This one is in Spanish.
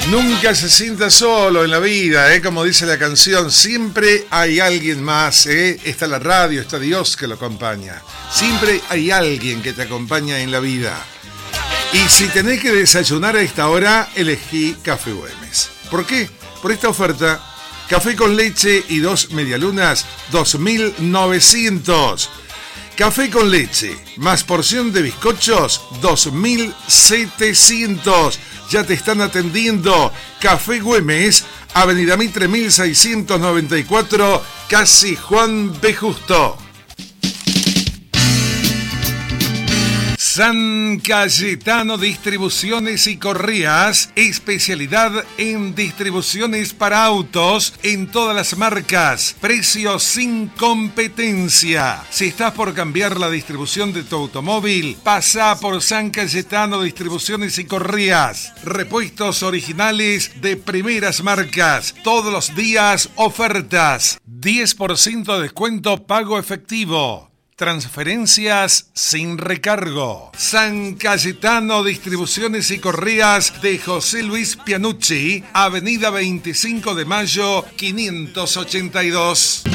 Nunca se sienta solo en la vida, como dice la canción, siempre hay alguien más, Está la radio, está Dios que lo acompaña. Siempre hay alguien que te acompaña en la vida. Y si tenés que desayunar a esta hora, elegí Café Güemes. ¿Por qué? Por esta oferta, café con leche y 2 medialunas, 2.900. Café con leche, más porción de bizcochos, 2.700. Ya te están atendiendo. Café Güemes, Avenida Mitre 1694, casi Juan B. Justo. San Cayetano Distribuciones y Correas, especialidad en distribuciones para autos en todas las marcas, precios sin competencia. Si estás por cambiar la distribución de tu automóvil, pasa por San Cayetano Distribuciones y Correas. Repuestos originales de primeras marcas, todos los días ofertas, 10% de descuento pago efectivo. Transferencias sin recargo. San Cayetano Distribuciones y Correas de José Luis Pianucci, Avenida 25 de Mayo, 582.